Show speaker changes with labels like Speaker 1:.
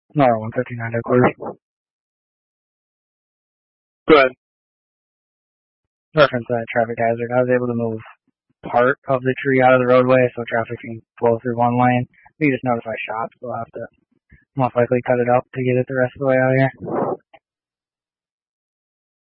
Speaker 1: Nora 159 headquarters.
Speaker 2: Go ahead.
Speaker 1: Reference that traffic hazard. I was able to move part of the tree out of the roadway so traffic can flow through one lane. We just notify shots. We'll have to most likely cut it up to get it the rest of the way out here.